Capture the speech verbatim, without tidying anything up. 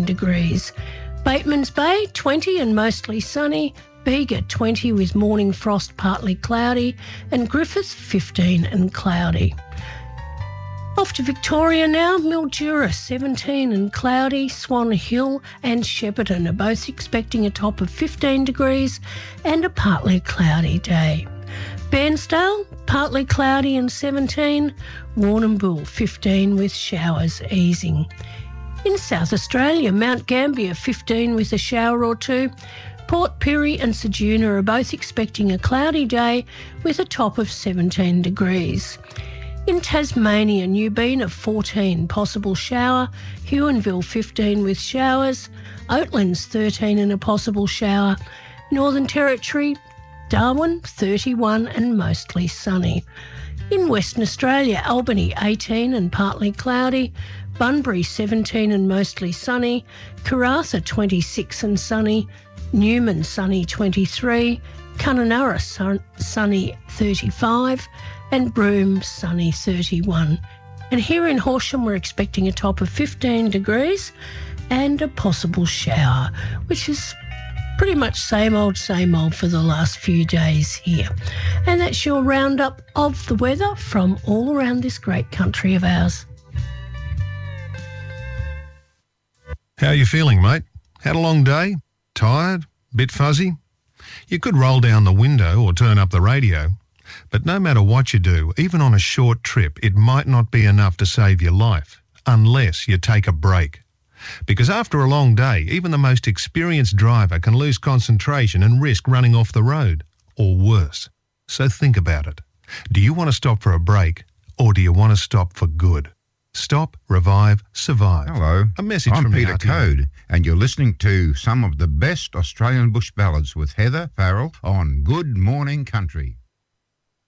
degrees. Bateman's Bay, twenty and mostly sunny. Bega, twenty with morning frost, partly cloudy. And Griffith, fifteen and cloudy. Off to Victoria now. Mildura, seventeen and cloudy. Swan Hill and Shepparton are both expecting a top of fifteen degrees and a partly cloudy day. Bairnsdale, partly cloudy and seventeen. Warrnambool, fifteen with showers easing. In South Australia, Mount Gambier, fifteen with a shower or two. Port Pirie and Ceduna are both expecting a cloudy day with a top of seventeen degrees. In Tasmania, Newbeen, fourteen, possible shower. Huonville, fifteen with showers. Oatlands, thirteen and a possible shower. Northern Territory, Darwin, thirty-one and mostly sunny. In Western Australia, Albany, eighteen and partly cloudy. Bunbury, seventeen and mostly sunny. Karratha, twenty-six and sunny. Newman, sunny, twenty-three. Kununurra, sun, sunny, thirty-five. And Broome, sunny, thirty-one. And here in Horsham, we're expecting a top of fifteen degrees and a possible shower, which is pretty much same old, same old for the last few days here. And that's your roundup of the weather from all around this great country of ours. How are you feeling, mate? Had a long day? Tired? Bit fuzzy? You could roll down the window or turn up the radio. But no matter what you do, even on a short trip, it might not be enough to save your life, unless you take a break. Because after a long day, even the most experienced driver can lose concentration and risk running off the road, or worse. So think about it. Do you want to stop for a break, or do you want to stop for good? Stop, revive, survive. Hello, a message I'm from Peter the R T O. Code, and you're listening to some of the best Australian bush ballads with Heather Farrell on Good Morning Country.